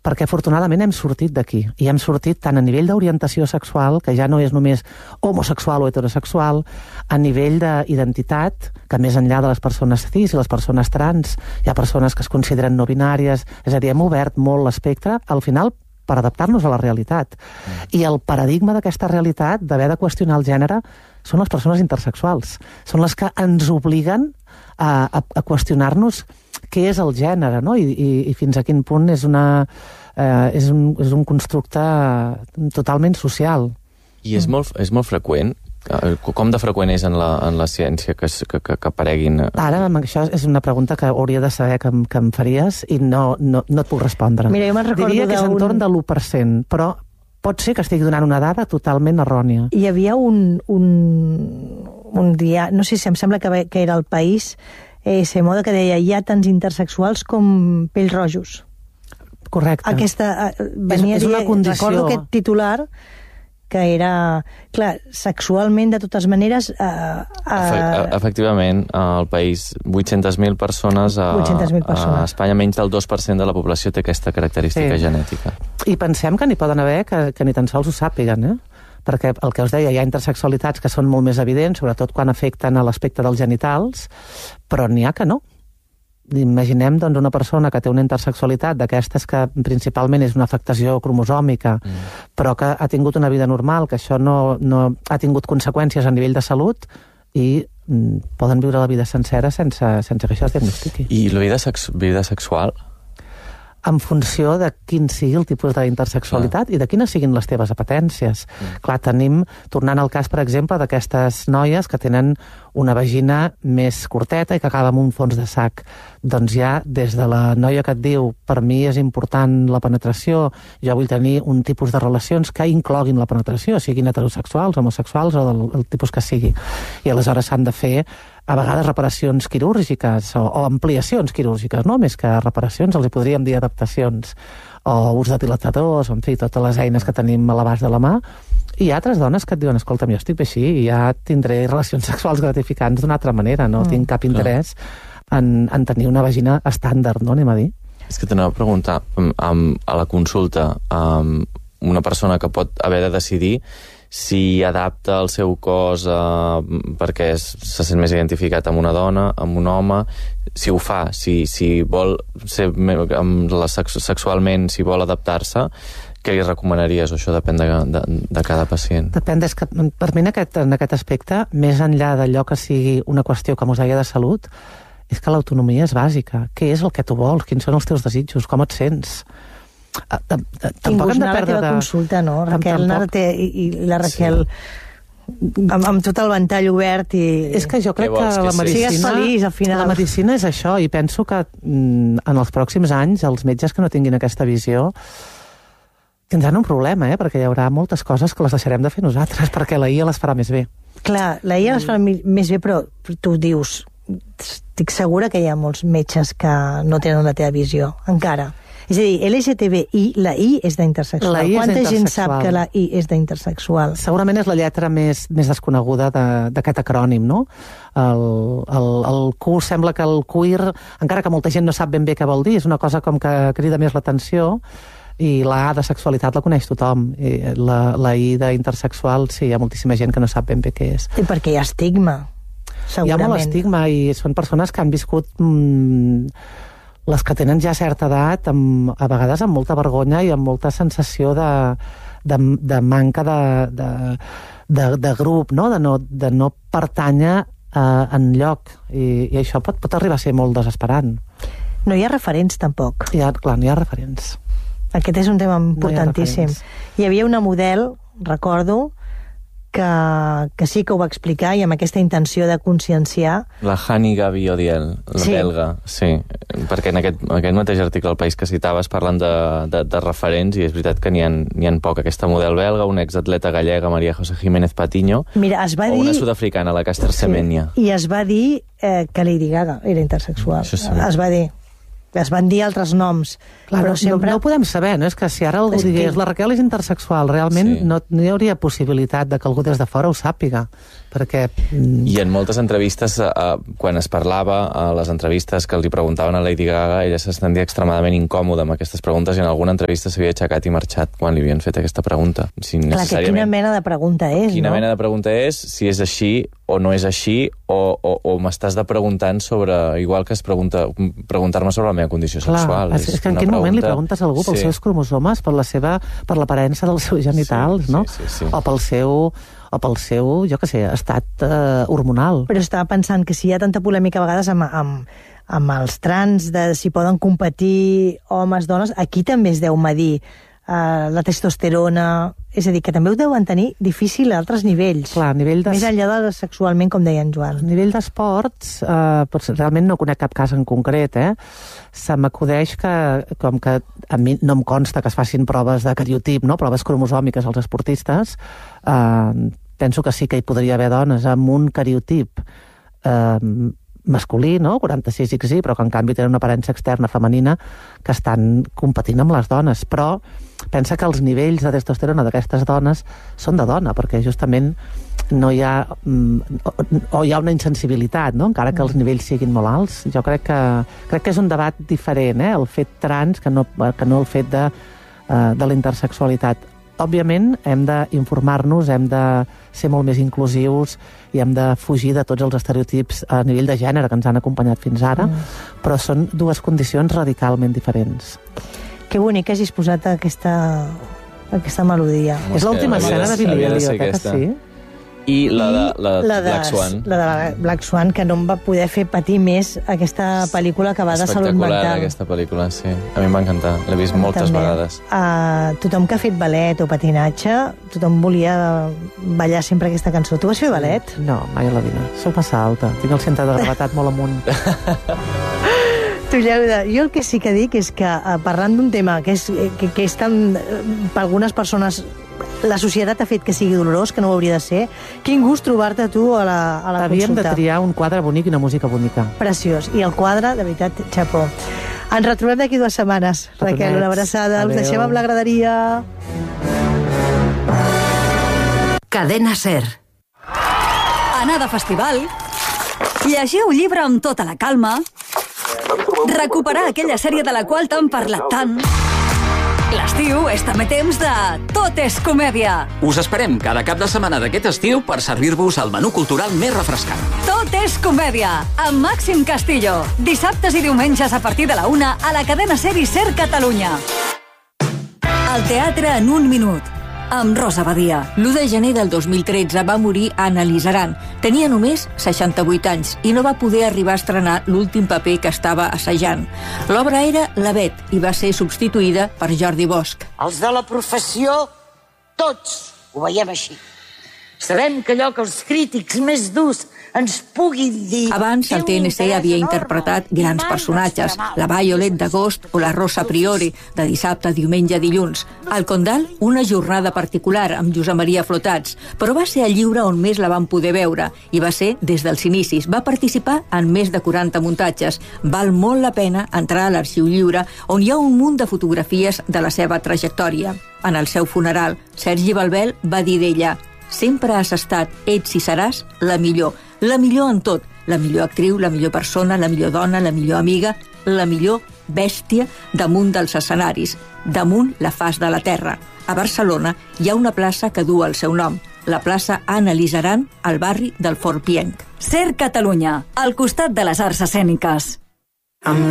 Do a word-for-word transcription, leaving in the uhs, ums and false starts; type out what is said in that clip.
perquè afortunadament hem sortit d'aquí, i hem sortit tant a nivell d'orientació sexual, que ja no és només homosexual o heterosexual, a nivell d'identitat, que més enllà de les persones cis i les persones trans, hi ha persones que es consideren no binàries, és a dir, hem obert molt l'espectre, al final, per adaptar-nos a la realitat. Mm. I el paradigma d'aquesta realitat, d'haver de qüestionar el gènere, són les persones intersexuals. Són les que ens obliguen a, a, a qüestionar-nos què és el gènere, no? I, i, i fins a quin punt és, una, eh, és, un, és un constructe totalment social. I és molt, és molt freqüent? Com de freqüent és en la, en la ciència que, que, que, que apareguin? Ara, això és una pregunta que hauria de saber que, que em faries i no, no, no et puc respondre. Mira, jo me'n recordo Diria que és un... entorn de l'u per cent, però pot ser que estigui donant una dada totalment errònia. Hi havia un, un, un dia, no sé si em sembla que, que era El País, eh, se moda que deia hi ha tants intersexuals com pells rojos. Correcte. Aquesta, eh, venia és, és una condició. Recordo aquest titular que era, clar, sexualment de totes maneres... Eh, eh... Efectivament, al país vuit-centes mil persones, a, vuit-centes mil persones. A Espanya menys del dos per cent de la població té aquesta característica sí. genètica. I pensem que n'hi poden haver que, que ni tan sols ho sàpiguen, eh? Perquè el que us deia, hi ha intersexualitats que són molt més evidents, sobretot quan afecten a l'aspecte dels genitals, però n'hi ha que no. Imaginem doncs, una persona que té una intersexualitat d'aquestes que principalment és una afectació cromosòmica, mm. però que ha tingut una vida normal, que això no, no ha tingut conseqüències a nivell de salut i mm, poden viure la vida sencera sense, sense que això es diagnostiqui. I la vida, sex, vida sexual? En funció de quin sigui el tipus d'intersexualitat ah. i de quines siguin les teves apetències. Mm. Clar, tenim, tornant al cas, per exemple, d'aquestes noies que tenen una vagina més curteta i que acaba amb un fons de sac. Doncs ja, des de la noia que et diu per mi és important la penetració, jo vull tenir un tipus de relacions que incloguin la penetració, siguin heterosexuals, homosexuals o del el tipus que sigui. I aleshores s'han de fer a vegades reparacions quirúrgiques o, o ampliacions quirúrgiques, no? Més que reparacions, els hi podríem dir adaptacions o ús de dilatadors, en fi, totes les eines que tenim a l'abast de la mà. I hi ha altres dones que et diuen, escolta'm, jo estic bé així i ja tindré relacions sexuals gratificants d'una altra manera, no mm, tinc cap interès en, en tenir una vagina estàndard, no? Anem a dir. És que t'anava a preguntar, um, a la consulta, um, una persona que pot haver de decidir si adapta el seu cos eh, perquè es, se sent més identificat amb una dona, amb un home, si ho fa, si, si vol ser amb la sex, sexualment, si vol adaptar-se, què li recomanaries? O això depèn de, de, de cada pacient? Depèn, és que per mi en aquest, en aquest aspecte, més enllà d'allò que sigui una qüestió, com us deia, de salut, és que l'autonomia és bàsica. Què és el que tu vols? Quins són els teus desitjos? Com et sents? Tampoc hem de perdre la teva consulta, no? Raquel, té, i, i la Raquel sí. amb, amb tot el ventall obert i... És que jo crec que, que la medicina sigues feliç, al final. La medicina és això, i penso que mm, en els pròxims anys els metges que no tinguin aquesta visió tindran un problema, eh? Perquè hi haurà moltes coses que les deixarem de fer nosaltres, perquè la I A les farà més bé. Clar, la I A les farà més bé, però tu dius, estic segura que hi ha molts metges que no tenen la teva visió, encara. És a dir, L G T B I, la I és d'intersexual. Quanta gent sap que la I és d'intersexual? Segurament és la lletra més, més desconeguda d'aquest acrònim, no? El, el, el Q sembla que el queer, encara que molta gent no sap ben bé què vol dir, és una cosa com que crida més l'atenció, i la A de sexualitat la coneix tothom. I la, la I d'intersexual, sí, hi ha moltíssima gent que no sap ben bé què és. I perquè hi ha estigma, segurament. Hi ha molt estigma, i són persones que han viscut... Mm, les que tenen ja certa edat, amb, a vegades amb molta vergonya i amb molta sensació de, de, de manca de, de, de, de grup, no? De, no, de no pertànyer eh, en lloc. I, i això pot, pot arribar a ser molt desesperant. No hi ha referents, tampoc. Hi ha, clar, no hi ha referents. Aquest és un tema importantíssim. No hi, hi havia una model, recordo, que, que sí que ho va explicar i amb aquesta intenció de conscienciar. La Hani Gavi Odiel, la sí. belga, sí. Perquè en aquest, en aquest mateix article al País que citaves parlen de, de, de referents i és veritat que n'hi ha, n'hi ha poc. Aquesta model belga, una exatleta gallega, Maria José Jiménez Patiño, Mira, es va o dir... una sud-africana, la Caster Semenya. Sí. I es va dir eh, que Lady Gaga era intersexual. Sí. Es va dir. es van dir altres noms. Clar, però no, sempre... no ho podem saber, no? És que si ara algú és digués que... la Raquel és intersexual, realment sí. no, no hi hauria possibilitat de que algú des de fora ho sàpiga, perquè... I en moltes entrevistes, eh, quan es parlava, a les entrevistes que li preguntaven a Lady Gaga, ella se sentia extremadament incòmoda amb aquestes preguntes i en alguna entrevista s'havia aixecat i marxat quan li havien fet aquesta pregunta. Si Clar, que quina mena de pregunta és, quina no? mena de pregunta és, si és així o no és així, o, o, o m'estàs de preguntant sobre... Igual que es pregunta, preguntar-me sobre la meva condició Clar, sexual. És, és que en quin pregunta... moment li preguntes a algú pels sí. seus cromosomes, per la seva, per l'aparença dels seus genitals, sí, no? Sí, sí, sí. O pel seu, o pel seu, jo què sé, estat eh, hormonal. Però estava pensant que si hi ha tanta polèmica a vegades amb, amb, amb els trans, de si poden competir homes, dones, aquí també es deu medir uh, la testosterona, és a dir, que també ho deuen tenir difícil a altres nivells. Clar, a nivell de... Més enllà de sexualment, com deia en Joan. A nivell d'esports, eh, doncs realment no conec cap cas en concret, eh? Se m'acudeix que, com que a mi no em consta que es facin proves de cariotip, no? Proves cromosòmiques als esportistes, eh, penso que sí que hi podria haver dones amb un cariotip eh, masculí, no? quaranta-sis ics i, però que en canvi tenen una aparença externa femenina que estan competint amb les dones. Però pensa que els nivells de testosterona d'aquestes dones són de dona, perquè justament no hi ha... o hi ha una insensibilitat, no? Encara que els nivells siguin molt alts. Jo crec que, crec que és un debat diferent, eh? El fet trans que no, que no el fet de, uh, de la intersexualitat. Òbviament, hem d'informar-nos, hem de ser molt més inclusius i hem de fugir de tots els estereotips a nivell de gènere que ens han acompanyat fins ara, mm. però són dues condicions radicalment diferents. Que bonic que hagis posat aquesta, aquesta melodia. És l'última escena de Billy Elliot, eh, que sí? I la de, la, la de Black Swan. La de Black Swan, que no em va poder fer patir més aquesta pel·lícula que va de salut mental. Espectacular, aquesta pel·lícula, sí. A mi em va encantar. L'he vist moltes També. vegades. Uh, tothom que ha fet ballet o patinatge, tothom volia ballar sempre aquesta cançó. Tu vas fer ballet? No, mai a la vida. Soc massa alta. Tinc el centre de gravetat molt amunt. Tu, Lleuda, jo el que sí que dic és que, uh, parlant d'un tema que és, que, que és tan... Uh, per algunes persones la societat ha fet que sigui dolorós, que no ho hauria de ser. Quin gust trobar-te tu a la, a la Havíem consulta. de triar un quadre bonic i una música bonica. Preciós. I el quadre, de veritat, xapó. Ens retrobem d'aquí dues setmanes. Petonets. Raquel, una abraçada. Adeu. Us deixem amb la graderia. Cadena SER. Anar de festival, llegir un llibre amb tota la calma, recuperar aquella sèrie de la qual t'han parlat tant. L'estiu és també temps de Tot és comèdia. Us esperem cada cap de setmana d'aquest estiu per servir-vos el menú cultural més refrescant. Tot és comèdia, amb Màxim Castillo. Dissabtes i diumenges a partir de la una a la cadena SER i SER Catalunya. El teatre en un minut, amb Rosa Badia. l'u de gener del dos mil tretze va morir Anna Lizaran. Tenia només seixanta-vuit anys i no va poder arribar a estrenar l'últim paper que estava assajant. L'obra era La Bet i va ser substituïda per Jordi Bosch. Els de la professió, tots ho veiem així. Sabem que allò que els crítics més durs ens puguin dir... Abans, el T N C havia interpretat grans personatges, la Violet d'agost o la Rosa Priori, de dissabte, diumenge, dilluns. Al Condal, una jornada particular amb Josep Maria Flotats, però va ser el lliure on més la van poder veure, i va ser des dels inicis. Va participar en més de quaranta muntatges. Val molt la pena entrar a l'Arxiu Lliure, on hi ha un munt de fotografies de la seva trajectòria. En el seu funeral, Sergi Balbel va dir d'ella: sempre has estat, ets i seràs la millor. La millor en tot. La millor actriu, la millor persona, la millor dona, la millor amiga, la millor bèstia damunt dels escenaris, damunt la faç de la terra. A Barcelona hi ha una plaça que du el seu nom, la plaça Anna Lizaran, al barri del Fort Pienc. SER Catalunya, al costat de les arts escèniques.